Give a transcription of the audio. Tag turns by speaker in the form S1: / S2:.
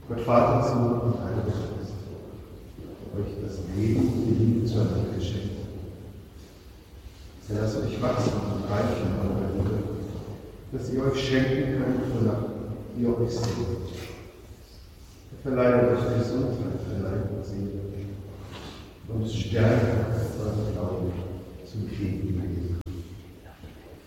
S1: Gott Vater, Sohn und Heiliger Geist, euch das Leben und die Liebe zueinander geschenkt. Lasst euch wachsen und reichen in eurer Liebe, dass ihr euch schenken könnt, wonach ihr euch sehnt. Verleihe euch Gesundheit,